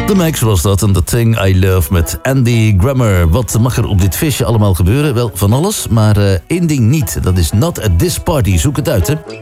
The Max was dat en The Thing I Love met Andy Grammer. Wat mag er op dit feestje allemaal gebeuren? Wel, van alles, maar één ding niet. Dat is Not at This Party. Zoek het uit, hè.